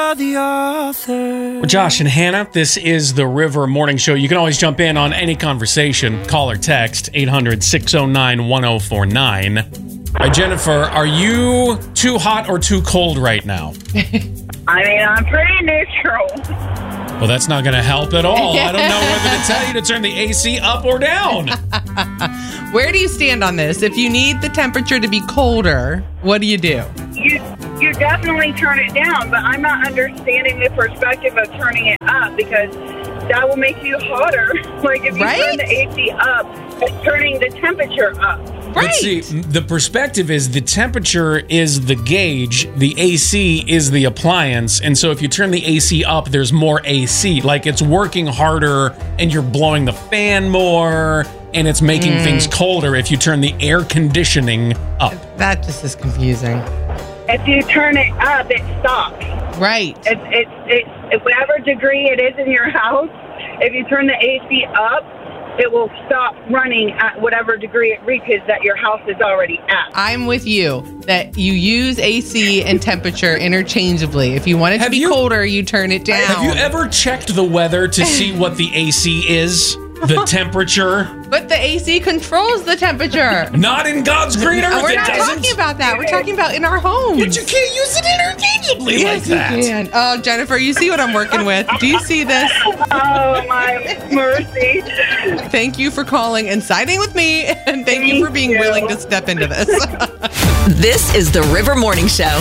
are the author. We're Josh and Hannah. This is the River Morning Show. You can always jump in on any conversation. Call or text 800-609-1049. All right, Jennifer, are you too hot or too cold right now? I mean, I'm pretty neutral. Well, that's not going to help at all. I don't know whether to tell you to turn the AC up or down. Where do you stand on this? If you need the temperature to be colder, what do? You definitely turn it down, but I'm not understanding the perspective of turning it up because that will make you hotter. Like if you turn the AC up, it's turning the temperature up. But see, the perspective is the temperature is the gauge, the AC is the appliance, and so if you turn the AC up, there's more AC. Like it's working harder and you're blowing the fan more and it's making things colder if you turn the air conditioning up. That just is confusing. If you turn it up, it stops. Right. It's whatever degree it is in your house, if you turn the AC up, it will stop running at whatever degree it reaches that your house is already at. I'm with you that you use AC and temperature interchangeably. If you want it to be colder, you turn it down. Have you ever checked the weather to see what the AC is? The temperature? But the AC controls the temperature. Not in God's green earth. We're not talking about that. We're talking about in our homes. But you can't use it interchangeably like that. Yes, you can. Oh, Jennifer, you see what I'm working with. Do you see this? Oh, my mercy. Thank you for calling and siding with me, and thank you for being willing to step into this. This is the River Morning Show.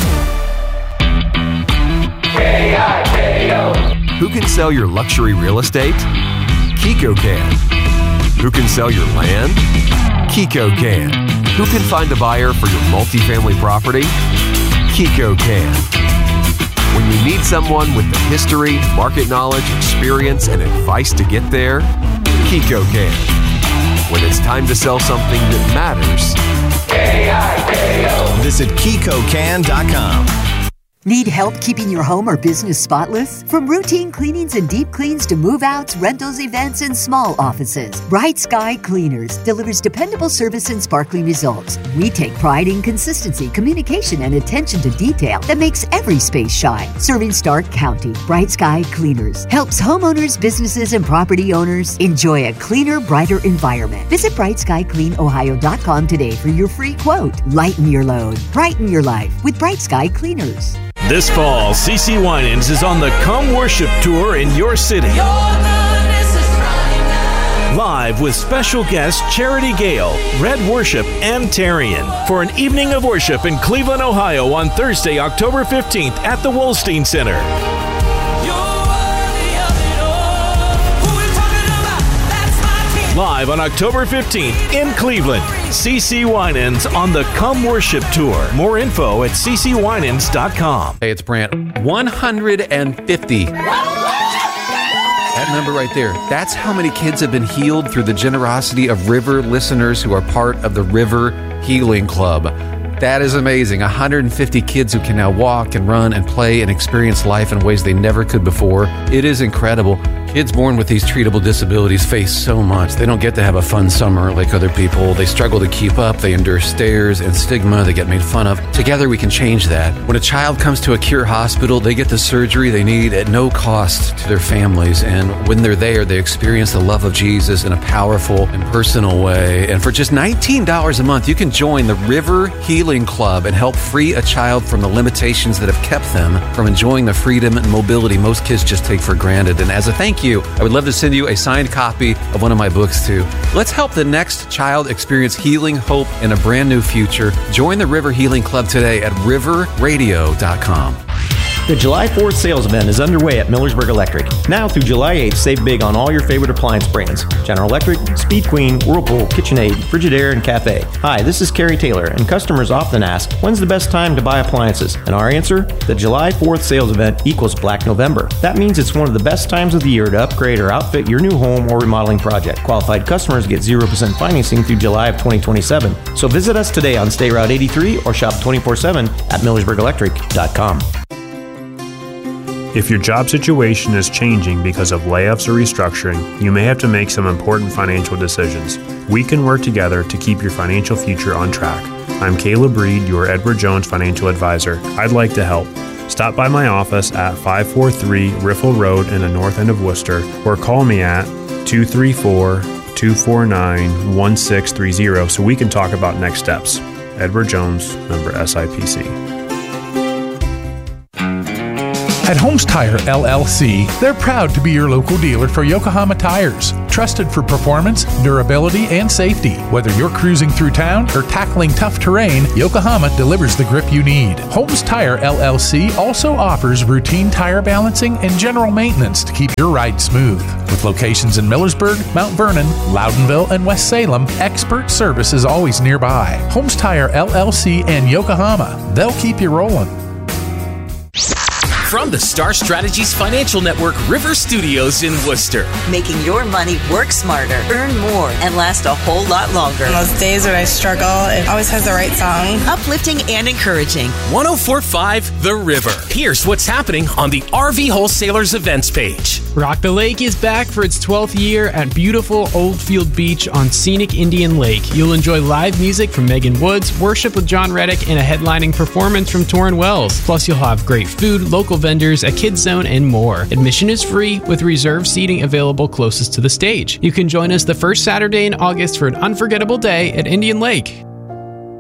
K-I-K-O. Who can sell your luxury real estate? Kiko can. Who can sell your land? Kiko can. Who can find a buyer for your multifamily property? Kiko can. When you need someone with the history, market knowledge, experience, and advice to get there, Kiko can. When it's time to sell something that matters, K-I-K-O. Visit KikoCan.com. Need help keeping your home or business spotless? From routine cleanings and deep cleans to move-outs, rentals, events, and small offices, Bright Sky Cleaners delivers dependable service and sparkling results. We take pride in consistency, communication, and attention to detail that makes every space shine. Serving Stark County, Bright Sky Cleaners helps homeowners, businesses, and property owners enjoy a cleaner, brighter environment. Visit BrightSkyCleanOhio.com today for your free quote. Lighten your load, brighten your life with Bright Sky Cleaners. This fall, CeCe Winans is on the Come Worship Tour in your city. Live with special guests Charity Gale, Red Worship, and Tarian for an evening of worship in Cleveland, Ohio on Thursday, October 15th at the Wolstein Center. Live on October 15th in Cleveland, CeCe Winans on the Come Worship Tour. More info at ccwinans.com. Hey, it's Brant. 150. That number right there, that's how many kids have been healed through the generosity of River listeners who are part of the River Healing Club. That is amazing. 150 kids who can now walk and run and play and experience life in ways they never could before. It is incredible. Kids born with these treatable disabilities face so much. They don't get to have a fun summer like other people. They struggle to keep up. They endure stares and stigma. They get made fun of. Together we can change that. When a child comes to a Cure hospital, they get the surgery they need at no cost to their families. And when they're there, they experience the love of Jesus in a powerful and personal way. And for just $19 a month, you can join the River Healing Club and help free a child from the limitations that have kept them from enjoying the freedom and mobility most kids just take for granted. And as a thank you, I would love to send you a signed copy of one of my books too. Let's help the next child experience healing, hope, and a brand new future. Join the River Healing Club today at riverradio.com. The July 4th sales event is underway at Millersburg Electric. Now through July 8th, save big on all your favorite appliance brands. General Electric, Speed Queen, Whirlpool, KitchenAid, Frigidaire, and Cafe. Hi, this is Kerry Taylor, and customers often ask, when's the best time to buy appliances? And our answer? The July 4th sales event equals Black November. That means it's one of the best times of the year to upgrade or outfit your new home or remodeling project. Qualified customers get 0% financing through July of 2027. So visit us today on State Route 83 or shop 24/7 at MillersburgElectric.com. If your job situation is changing because of layoffs or restructuring, you may have to make some important financial decisions. We can work together to keep your financial future on track. I'm Caleb Reed, your Edward Jones financial advisor. I'd like to help. Stop by my office at 543 Riffle Road in the north end of Worcester, or call me at 234-249-1630 so we can talk about next steps. Edward Jones, member SIPC. At Holmes Tire LLC, they're proud to be your local dealer for Yokohama tires. Trusted for performance, durability, and safety. Whether you're cruising through town or tackling tough terrain, Yokohama delivers the grip you need. Holmes Tire LLC also offers routine tire balancing and general maintenance to keep your ride smooth. With locations in Millersburg, Mount Vernon, Loudonville, and West Salem, expert service is always nearby. Holmes Tire LLC and Yokohama. They'll keep you rolling. From the Star Strategies Financial Network River Studios in Worcester. Making your money work smarter, earn more, and last a whole lot longer. On those days when I struggle, it always has the right song. Uplifting and encouraging. 104.5 The River. Here's what's happening on the RV Wholesalers events page. Rock the Lake is back for its 12th year at beautiful Oldfield Beach on scenic Indian Lake. You'll enjoy live music from Megan Woods, worship with John Reddick, and a headlining performance from Torrin Wells. Plus, you'll have great food, local vendors, a kids zone, and more. Admission is free with reserved seating available closest to the stage. You can join us the first Saturday in August for an unforgettable day at Indian Lake.